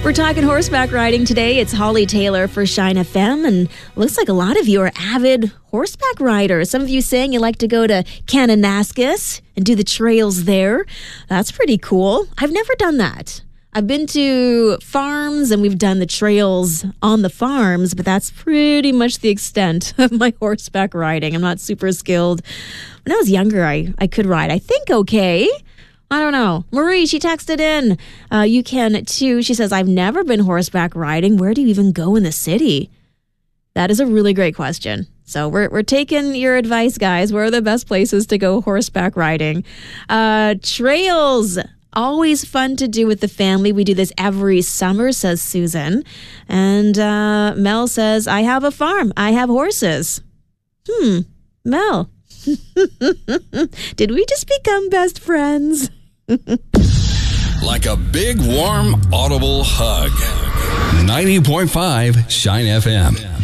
We're talking horseback riding today. It's Holly Taylor for Shine FM, and looks like a lot of you are avid horseback riders. Some of you saying you like to go to Kananaskis and do the trails there. That's pretty cool. I've never done that. I've been to farms and we've done the trails on the farms, but that's pretty much the extent of my horseback riding. I'm not super skilled. When I was younger, I could ride, I think, okay. I don't know. Marie, she texted in. You can too. She says, I've never been horseback riding. Where do you even go in the city? That is a really great question. So we're taking your advice, guys. Where are the best places to go horseback riding? Trails. Always fun to do with the family. We do this every summer, says Susan. And Mel says, I have a farm. I have horses. Mel. Did we just become best friends? Like a big, warm, audible hug. 90.5 Shine FM.